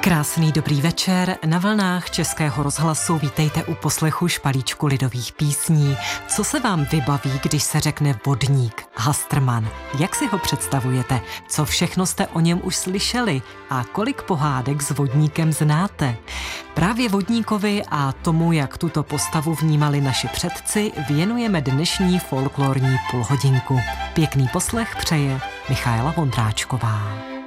Krásný dobrý večer, na vlnách Českého rozhlasu vítejte u poslechu špalíčku lidových písní. Co se vám vybaví, když se řekne vodník, Hastrman? Jak si ho představujete? Co všechno jste o něm už slyšeli? A kolik pohádek s vodníkem znáte? Právě vodníkovi a tomu, jak tuto postavu vnímali naši předci, věnujeme dnešní folklorní půlhodinku. Pěkný poslech přeje Michaela Vondráčková.